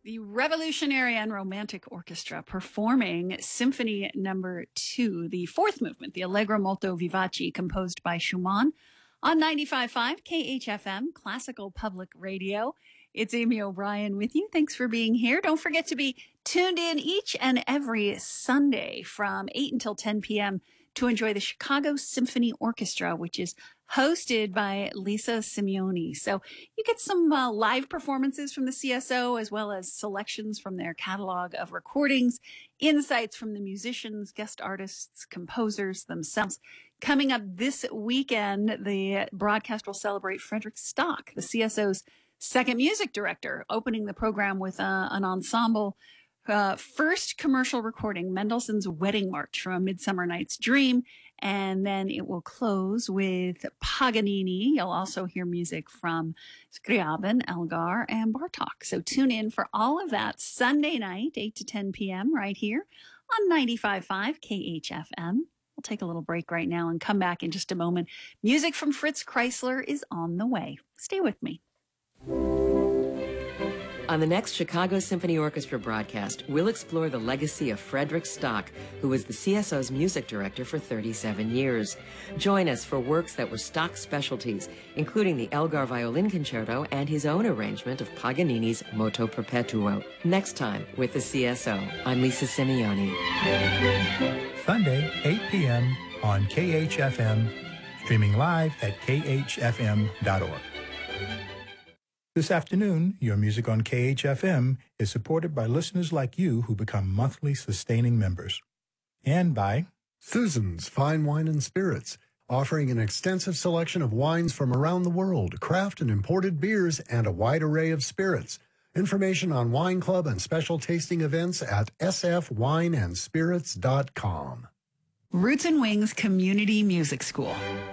The Revolutionary and Romantic Orchestra performing Symphony Number 2, the fourth movement, the Allegro molto vivace, composed by Schumann, on 95.5 KHFM, Classical Public Radio. It's Amy O'Brien with you. Thanks for being here. Don't forget to be tuned in each and every Sunday from 8 until 10 p.m. to enjoy the Chicago Symphony Orchestra, which is hosted by Lisa Simeoni. So you get some live performances from the CSO, as well as selections from their catalog of recordings, insights from the musicians, guest artists, composers themselves. Coming up this weekend, the broadcast will celebrate Frederick Stock, the CSO's second music director, opening the program with an ensemble first commercial recording, Mendelssohn's Wedding March from A Midsummer Night's Dream. And then it will close with Paganini. You'll also hear music from Scriabin, Elgar, and Bartok. So tune in for all of that Sunday night, 8 to 10 p.m. right here on 95.5 KHFM. We'll take a little break right now and come back in just a moment. Music from Fritz Kreisler is on the way. Stay with me. On the next Chicago Symphony Orchestra broadcast, we'll explore the legacy of Frederick Stock, who was the CSO's music director for 37 years. Join us for works that were Stock's specialties, including the Elgar Violin Concerto and his own arrangement of Paganini's Moto Perpetuo. Next time with the CSO, I'm Lisa Simeoni. Sunday, 8 p.m. on KHFM, streaming live at khfm.org. This afternoon, your music on KHFM is supported by listeners like you who become monthly sustaining members. And by Susan's Fine Wine and Spirits, offering an extensive selection of wines from around the world, craft and imported beers, and a wide array of spirits. Information on wine club and special tasting events at sfwineandspirits.com. Roots and Wings Community Music School.